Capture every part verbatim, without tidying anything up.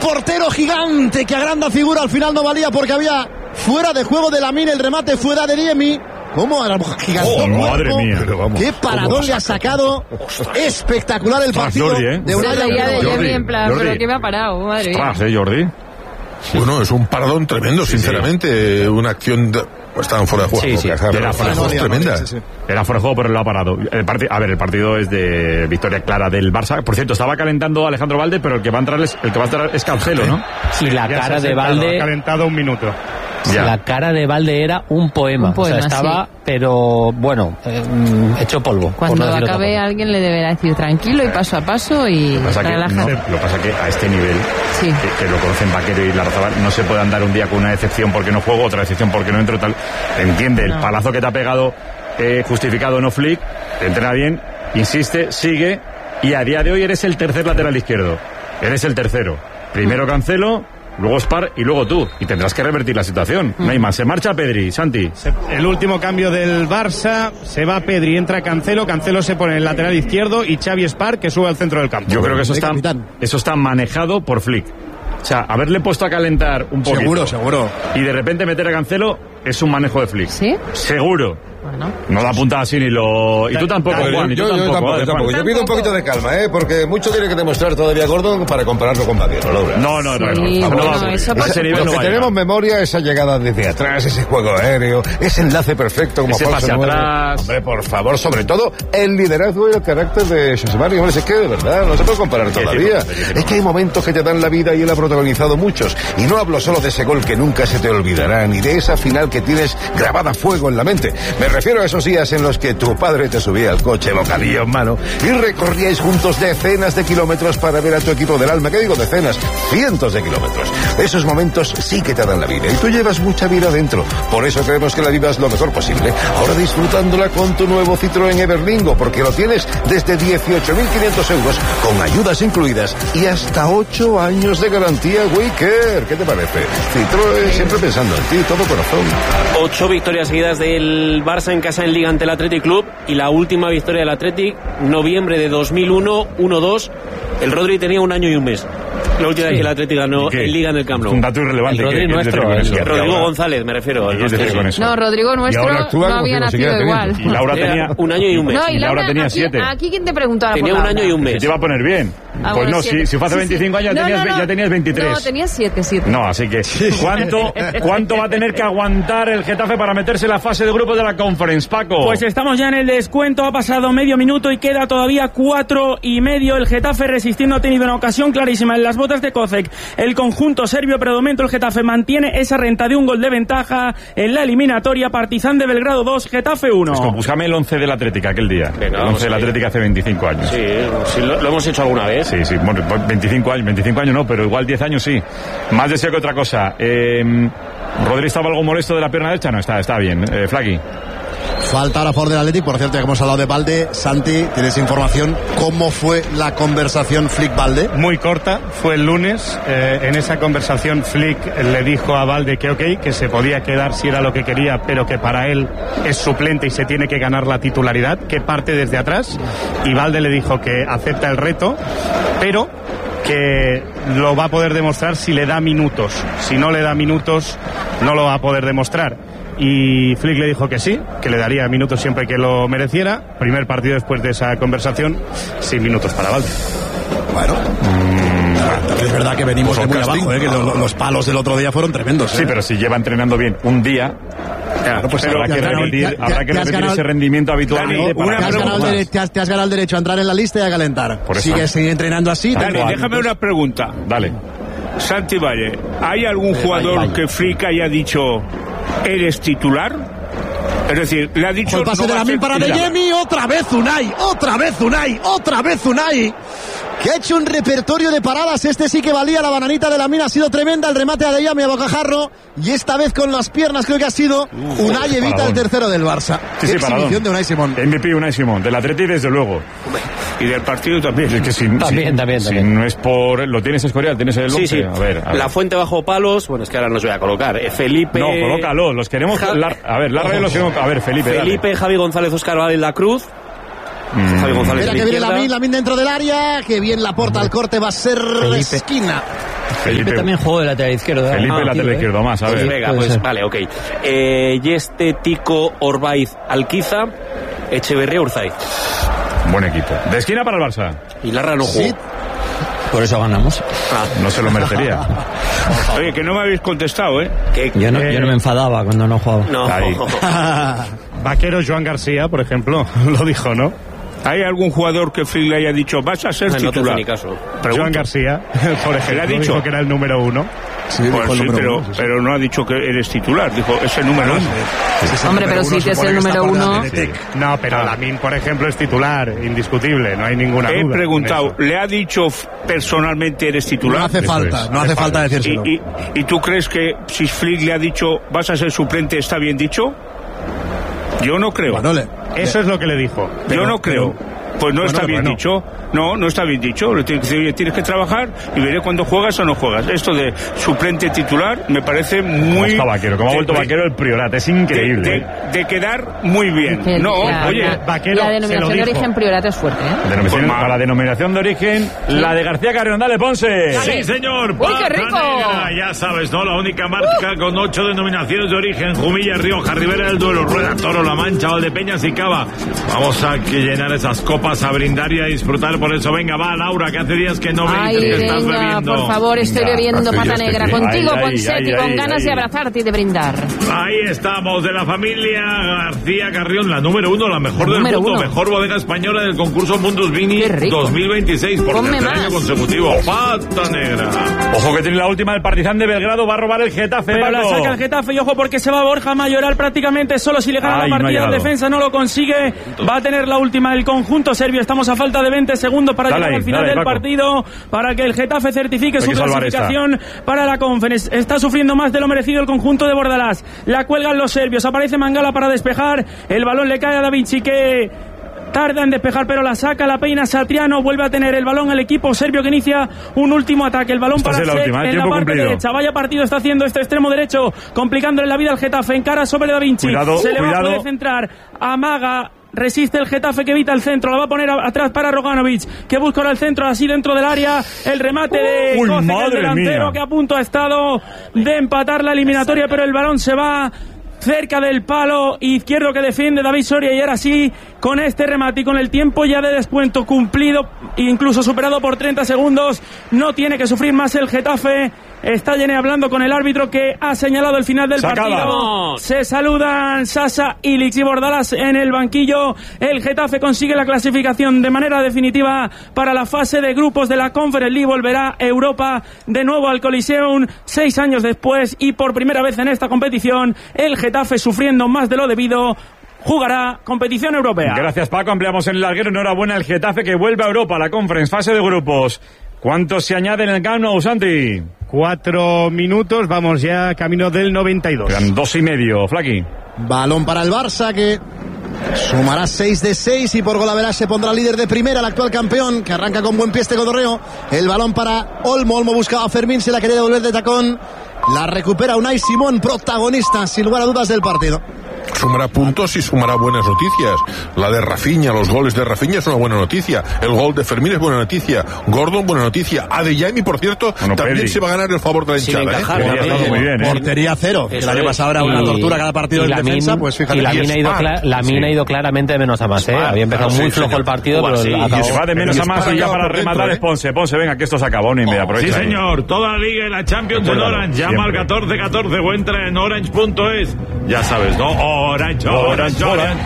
portero gigante que agranda figura, al final no valía porque había fuera de juego de Lamine, el remate fuera de Diemi. ¿Cómo? Gigantó oh, madre mía. Qué paradón le ha sacado. Espectacular el partido Jordi, ¿eh? de Unai. De Diemi en plan, pero que me ha parado, madre mía. Ostras, ¿eh, Jordi? Bueno, es un paradón tremendo, sí, sinceramente. Sí. Una acción... De... Pues estaban fuera de juego. Sí, sí. Era fuera de juego. Tremenda. Sí, sí. Era fuera de juego, pero lo ha parado. El part... A ver, el partido es de victoria clara del Barça. Por cierto, estaba calentando Alejandro Valde, pero el que va a entrar es, el que va a entrar es Cancelo, ¿no? Sí, la ya cara de Valde... Ha calentado un minuto. Ya. La cara de Valde era un poema. Un poema, o sea, estaba, sí. pero bueno, eh, hecho polvo. Cuando no acabe alguien le deberá decir tranquilo y paso a paso y relajado. No, lo que pasa es que a este nivel, sí. que, que lo conocen Vaquero y Larrazabal, no se puede andar un día con una decepción porque no juego, otra decepción porque no entro, tal. Entiende, no. El palazo que te ha pegado, eh, justificado no Flick, te entrena bien, insiste, sigue, y a día de hoy eres el tercer lateral izquierdo. Eres el tercero. Primero Cancelo, luego Spar y luego tú. Y tendrás que revertir la situación. Mm. No hay más. Se marcha Pedri, Santi. El último cambio del Barça. Se va Pedri, entra Cancelo. Cancelo se pone en el lateral izquierdo y Xavi Spar que sube al centro del campo. Yo creo que eso está, eso está manejado por Flick. O sea, haberle puesto a calentar un poquito. Seguro, seguro. Y de repente meter a Cancelo es un manejo de Flick. ¿Sí? Seguro. Bueno. No la apunta así ni lo... Y tú tampoco, Juan. Y tú yo, tampoco, yo tampoco, vale, yo tampoco. Yo pido un poquito de calma, ¿eh? Porque mucho tiene que demostrar todavía Gordon para compararlo con Vaquero, ¿no? No, no, no. Sí, no, no, bueno, no, no eso a ese nivel lo no que tenemos memoria, esa llegada desde atrás, ese juego aéreo, ese enlace perfecto como ese falso pase nueve. atrás. Hombre, por favor, sobre todo el liderazgo y el carácter de José María. Hombre, es que de verdad no se puede comparar todavía. Es que hay momentos que te dan la vida y él ha protagonizado muchos. Y no hablo solo de ese gol que nunca se te olvidará, ni de esa final que tienes grabada a fuego en la mente. Me refiero a esos días en los que tu padre te subía al coche, bocadillo en mano, y recorríais juntos decenas de kilómetros para ver a tu equipo del alma. ¿Qué digo decenas? Cientos de kilómetros. Esos momentos sí que te dan la vida, y tú llevas mucha vida dentro. Por eso creemos que la vivas lo mejor posible. Ahora disfrutándola con tu nuevo Citroën Everlingo, porque lo tienes desde dieciocho mil quinientos euros, con ayudas incluidas, y hasta ocho años de garantía Wicker. ¿Qué te parece? Citroën, siempre pensando en ti, todo corazón. Ocho victorias seguidas del Barça en casa en Liga ante el Athletic Club, y la última victoria del Athletic, noviembre de dos mil uno, uno dos. El Rodri tenía un año y un mes. La última vez sí. que el Athletic ganó en Liga en el Camp Nou. Un dato irrelevante. El Rodri nuestro. El el Rodrigo González, me refiero. El no, Rodrigo nuestro no había nacido igual. Y Laura tenía un año y un mes. No, y Laura, Laura tenía aquí, siete. Aquí quién te preguntaba. Tenía un año y un mes. Se te iba a poner bien. Ah, pues bueno, no, si, si fue hace sí, veinticinco sí. años ya, no, tenías, no, no. ya tenías veintitrés. No, tenías siete, siete. No, así que ¿cuánto, ¿cuánto va a tener que aguantar el Getafe para meterse en la fase de grupos de la Conference, Paco? Pues estamos ya en el descuento, ha pasado medio minuto y queda todavía cuatro y medio. El Getafe resistiendo ha tenido una ocasión clarísima en las botas de Kozek. El conjunto serbio, pero de momento el Getafe mantiene esa renta de un gol de ventaja en la eliminatoria. Partizan de Belgrado dos, Getafe uno. Pues búscame el once del Atlético aquel día. Venga, el once del Atlético hace veinticinco años. Sí, sí lo, lo hemos hecho alguna vez. Sí, sí, bueno, veinticinco años, veinticinco años no, pero igual diez años sí. Más deseo que otra cosa. Eh, ¿Rodri estaba algo molesto de la pierna derecha? No, está, está bien. Eh, Flaqui. Falta ahora a favor del Athletic, por cierto, ya que hemos hablado de Valde. Santi, ¿tienes información? ¿Cómo fue la conversación Flick-Valde? Muy corta, fue el lunes. Eh, en esa conversación Flick le dijo a Valde que ok, que se podía quedar si era lo que quería, pero que para él es suplente y se tiene que ganar la titularidad, que parte desde atrás. Y Valde le dijo que acepta el reto, pero que lo va a poder demostrar si le da minutos. Si no le da minutos, no lo va a poder demostrar. Y Flick le dijo que sí, que le daría minutos siempre que lo mereciera. Primer partido después de esa conversación, sin minutos para Valde. Bueno, mm, es verdad que venimos de muy abajo, ¿eh? Que los, los palos del otro día fueron tremendos. ¿eh? Sí, pero si lleva entrenando bien un día, claro, pues habrá que repetir, ya, habrá que repetir ganado, ese rendimiento habitualmente. Dani, para te, has ganado el, te, has, te has ganado el derecho a entrar en la lista y a calentar. Sigues entrenando así. Dani, déjame una pregunta. Dale. Santi Valle, ¿hay algún jugador vaya, vaya. que Flick haya dicho eres titular? Es decir, le ha dicho... El pase no de Lamine para Diemi, otra vez Unai, otra vez Unai, otra vez Unai, que ha hecho un repertorio de paradas. Este sí que valía, la bananita de Lamine ha sido tremenda, el remate a Diemi a bocajarro, y esta vez con las piernas creo que ha sido uh, Unai evita paradón. El tercero del Barça. Sí, sí, exhibición de Unai Simón. M V P Unai Simón, del Atleti desde luego. Y del partido también. Es que si, también, si, también, si también. no es por... ¿Lo tienes Escorial? ¿Tienes el once? Sí, sí. A ver, a ver. La fuente bajo palos, bueno, es que ahora no los voy a colocar. Eh, Felipe... No, colócalo, los queremos... Ja... La, a ver, la radio los queremos... A ver, Felipe, Felipe, dale. Javi González, Óscar Valdés de la Cruz. Mm. Javi González. Mira que viene Lamine, Lamine dentro del área, que bien la porta al corte, va a ser Felipe. Esquina. Felipe también jugó de lateral izquierdo. Felipe ah, lateral izquierdo más, a ver. Pues venga, pues ser. Vale, ok. Eh, Yeste, Tico, Orbaiz, Alquiza, Echeverría, Urzaiz. Buen equipo. De esquina para el Barça. Y Larra no jugó. Sí. Por eso ganamos. Ah, no se lo merecería. Oye, que no me habéis contestado, ¿eh? Que, yo, no, eh, yo no me enfadaba cuando no jugaba. No. Vaquero Joan García, por ejemplo, lo dijo, ¿no? ¿Hay algún jugador que Flick le haya dicho vas a ser no, titular? No te hace ni caso. Joan García, por ejemplo, ¿le ha dicho? dijo que era el número uno. Sí, pues sí, pero, uno, sí, sí. pero no ha dicho que eres titular, dijo, es el número uno. Sí, sí, Hombre, pero si es el número uno... Sí. No, pero ah. Lamin, por ejemplo, es titular, indiscutible, no hay ninguna He duda. He preguntado, ¿le ha dicho personalmente eres titular? No hace falta, no hace falta decírselo. ¿Y, y, ¿Y tú crees que si Flick le ha dicho vas a ser suplente, está bien dicho? Yo no creo. Bueno, le, Eso le, es lo que le dijo. Yo no creo. Pues no bueno, está bien bueno. dicho. No, no está bien dicho. Le tienes que decir, tienes que trabajar y veré cuando juegas o no juegas. Esto de suplente titular me parece muy... Como Vaquero, como ha vuelto de, Vaquero el Priorat, es increíble. De, de, de quedar muy bien. Que no, la, oye, la, Vaquero la denominación de origen Priorat es fuerte, ¿eh? Denominación, pues para la denominación de origen, ¿sí? La de García Carrión, dale, Ponce. Sí, señor. ¡Uy, qué rico! Negra, ya sabes, ¿no? La única marca uh. con ocho denominaciones de origen: Jumilla, Rioja, Ribera del Duero, Rueda, Toro, La Mancha, Valdepeñas y Cava. Vamos a que llenar esas copas, a brindar y a disfrutar. Por eso, venga, va, Laura, que hace días que no me Ay, dices que venga, estás bebiendo. Por favor, estoy venga, bebiendo pata negra estoy... contigo, ay, Ponseti, con ay, ganas ay. de abrazarte y de brindar. Ahí estamos, de la familia García Carrión, la número uno, la mejor la del mundo, uno. Mejor bodega española del concurso Mundus Vini dos mil veintiséis, por Ponme tercer año consecutivo. Pata negra. Ojo que tiene la última del Partizan de Belgrado, va a robar el Getafe. Pero Paco. la saca el Getafe y ojo porque se va Borja Mayoral prácticamente solo. Si le gana ay, la partida no en defensa no lo consigue, va a tener la última el conjunto serbio. Estamos a falta de veinte segundos para dale llegar ahí, al final del Paco. partido, para que el Getafe certifique Hay su clasificación esta. para la Conference. Está sufriendo más de lo merecido el conjunto de Bordalás. La cuelgan los serbios, aparece Mangala para despejar, el balón le cae a Da Vinci que tarda en despejar, pero la saca, la peina Satriano, vuelve a tener el balón el equipo serbio que inicia un último ataque, el balón Esta para Sek en la parte cumplido. derecha. Vaya partido está haciendo este extremo derecho, complicándole la vida al Getafe, encara sobre Da Vinci, cuidado, se le cuidado. va a poder centrar, amaga, resiste el Getafe que evita el centro, la va a poner a, atrás para Roganovic, que busca ahora el centro, así dentro del área, el remate de Uy, Koce, el delantero mía. que a punto ha estado de empatar la eliminatoria, pero el balón se va cerca del palo izquierdo que defiende David Soria, y ahora sí, con este remate y con el tiempo ya de descuento cumplido, incluso superado por treinta segundos, no tiene que sufrir más el Getafe. Está Yene hablando con el árbitro que ha señalado el final del Sacada. partido. Se saludan Sasa, Ilix y Bordalas en el banquillo. El Getafe consigue la clasificación de manera definitiva para la fase de grupos de la Conference League. Volverá Europa de nuevo al Coliseum seis años después, y por primera vez en esta competición el Getafe, sufriendo más de lo debido, jugará competición europea. Gracias, Paco. Ampliamos en el larguero. Enhorabuena al Getafe que vuelve a Europa, la Conference, fase de grupos. ¿Cuántos se añaden en el Camp Nou, Santi? Cuatro minutos, vamos ya camino del noventa y dos. Quedan dos y medio, Flaqui. Balón para el Barça, que sumará seis de seis y por gol a verás se pondrá líder de primera, el actual campeón, que arranca con buen pie este cotorreo. El balón para Olmo, Olmo buscaba a Fermín, se la quería devolver de tacón. La recupera Unai Simón, protagonista sin lugar a dudas del partido. Sumará puntos y sumará buenas noticias. La de Rafinha, los goles de Rafinha es una buena noticia. El gol de Fermín es buena noticia. Gordon, buena noticia. Adeyemi, por cierto, bueno, también Pedri. se va a ganar el favor de la hinchada. Encajar, ¿eh? ¿eh? Muy bien, ¿eh? Portería cero. El año pasado era una tortura cada partido en defensa. Pues fíjate. Y la mina ha ido, cla- la mina ha ido claramente de menos a más. ¿eh? Había empezado muy flojo el partido, pero sí, acabó. Y se va de menos a más y ya para rematar es Ponce. Ponce, venga, que esto se acabó. Ni media, Sí, señor. Toda la liga y la Champions en Orange. Llama al catorce catorce o entra en orange punto es. Ya sabes, ¿no? Orange, Orange, Orange.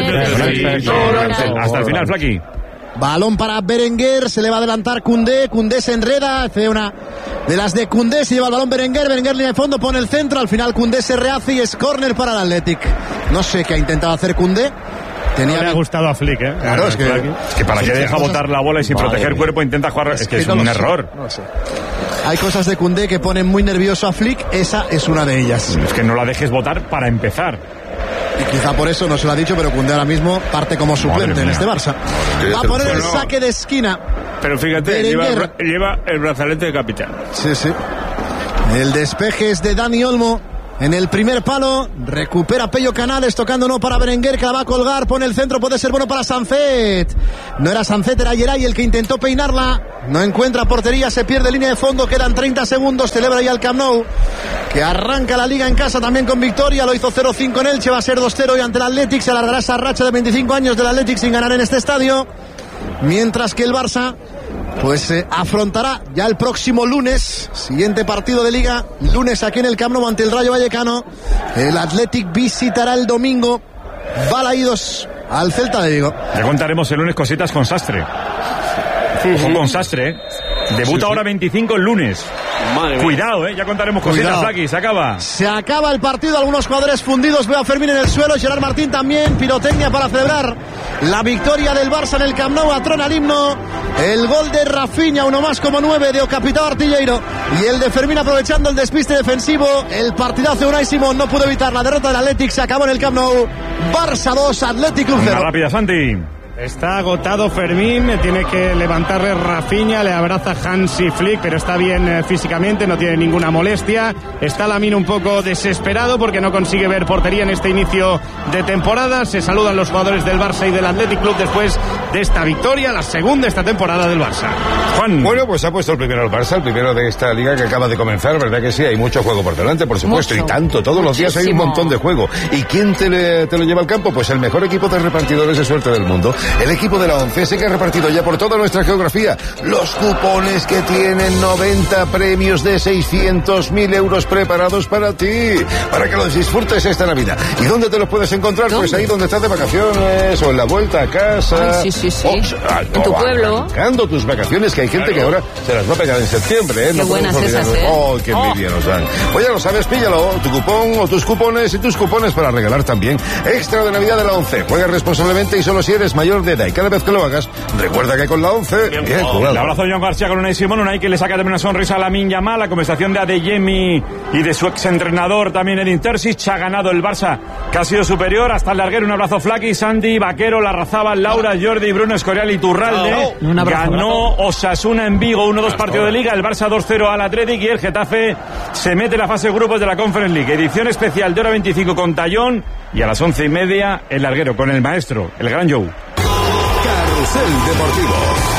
Hasta el final, Flaqui. Balón para Berenguer, se le va a adelantar Koundé, Koundé se enreda, hace una de las de Koundé, se lleva el balón Berenguer, Berenguer línea de fondo, pone el centro, al final Koundé se rehace y es córner para el Athletic. No sé qué ha intentado hacer Koundé. Tenía no le ha gustado a Flick, ¿eh? Claro, es que, es que para sí, qué deja cosas... botar la bola y sin Madre proteger el cuerpo intenta jugar, es, es que, que es no un error. Sé, no sé. Hay cosas de Koundé que ponen muy nervioso a Flick, esa es una de ellas. Es que no la dejes botar para empezar. Y quizá por eso no se lo ha dicho, pero Koundé ahora mismo parte como suplente en este Barça. Va a poner el saque de esquina. Pero fíjate, lleva, lleva el brazalete de capitán. Sí, sí. El despeje es de Dani Olmo. en el primer palo, recupera Pello Canales, tocando no para Berenguer, que la va a colgar, pone el centro, puede ser bueno para Sancet. No era Sancet, era Geray el que intentó peinarla, no encuentra portería, se pierde línea de fondo, quedan treinta segundos, celebra ya el Camp Nou, que arranca la Liga en casa también con victoria, lo hizo cero cinco en Elche, va a ser dos cero hoy ante el Athletic, se alargará esa racha de veinticinco años del Athletic sin ganar en este estadio, mientras que el Barça pues eh, afrontará ya el próximo lunes, siguiente partido de Liga, lunes aquí en el Camp Nou ante el Rayo Vallecano. El Athletic visitará el domingo Balaídos al Celta de Vigo. Ya contaremos el lunes cositas con Sastre. Ojo con Sastre, ¿eh? Debuta sí, sí. ahora veinticinco el lunes. Madre Cuidado, eh, ya contaremos cositas aquí, se acaba. Se acaba el partido, algunos jugadores fundidos, veo a Fermín en el suelo, Gerard Martín también, pirotecnia para celebrar la victoria del Barça en el Camp Nou, atrona el himno, el gol de Rafinha, uno más como nueve de Ocapitao Artilleiro, y el de Fermín aprovechando el despiste defensivo, el partidazo de Unai Simón no pudo evitar la derrota del Athletic, se acabó en el Camp Nou, Barça dos, Athletic Club cero. Una rápida, Santi. Está agotado Fermín, tiene que levantarle Rafinha, le abraza Hansi Flick, pero está bien eh, físicamente, no tiene ninguna molestia. Está Lamine un poco desesperado porque no consigue ver portería en este inicio de temporada. Se saludan los jugadores del Barça y del Athletic Club después de esta victoria, la segunda esta temporada del Barça. Juan. Bueno, pues ha puesto el primero el Barça, el primero de esta liga que acaba de comenzar, ¿verdad que sí? Hay mucho juego por delante, por supuesto, mucho. Y tanto, todos Muchísimo. Los días hay un montón de juego. ¿Y quién te, le, te lo lleva al campo? Pues el mejor equipo de repartidores de suerte del mundo. El equipo de la ONCE, ese que ha repartido ya por toda nuestra geografía los cupones que tienen noventa premios de seiscientos mil euros preparados para ti, para que los disfrutes esta Navidad. ¿Y dónde te los puedes encontrar? ¿Dónde? Pues ahí donde estás de vacaciones o en la vuelta a casa. Ay, sí, sí, sí. O, ah, no, en tu pueblo. Arrancando tus vacaciones, que hay gente claro. que ahora se las va a pegar en septiembre, ¿eh? Qué no buenas esas, ¿eh? Oh, qué envidia oh. nos dan. Pues ya lo sabes, píllalo, tu cupón o tus cupones y tus cupones para regalar también. Extra de Navidad de la ONCE. Juega responsablemente y solo si eres mayor de edad. Y cada vez que lo hagas, recuerda que con la ONCE, bien, bien jugado. El abrazo de Joan García con Unai Simón, Unai que le saca también una sonrisa a Lamine Yamal, la conversación de Adeyemi y de su exentrenador también el Terzic. Ha ganado el Barça, que ha sido superior, hasta el larguero. Un abrazo Flaky, Sandy, Vaquero, Larrazábal, Laura, Jordi, Bruno, Escorial y Turralde. Oh, oh. Ganó Osasuna en Vigo, uno dos partido de Liga, el Barça dos cero al Athletic y el Getafe se mete en la fase de grupos de la Conference League. Edición especial de hora veinticinco con Tallón y a las once y media el larguero con el maestro, el gran Joe. Carrusel Deportivo.